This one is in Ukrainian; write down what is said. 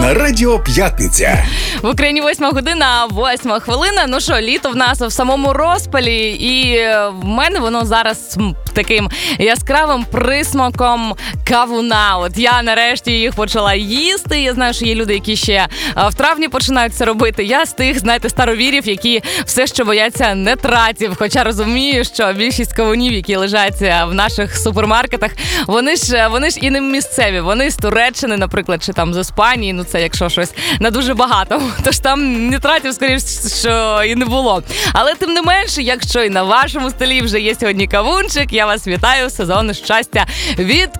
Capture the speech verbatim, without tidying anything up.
на Радіо П'ятниця. В Україні восьма година, восьма хвилина. Ну що, літо в нас в самому розпалі, і в мене воно зараз таким яскравим присмаком кавуна. От я нарешті їх почала їсти. Я знаю, що є люди, які ще в травні починають це робити. Я з тих, знаєте, старовірів, які все, що бояться нитратів. Хоча розумію, що більшість кавунів, які лежать в наших супермаркетах, вони ж, вони ж і не місцеві. Вони з Туреччини, наприклад, чи там з Іспанії. Ну це якщо щось на дуже багато. Тож там нитратів, скоріш, що і не було. Але тим не менше, якщо і на вашому столі вже є сьогодні кавунчик, я вас вітаю. Сезон щастя від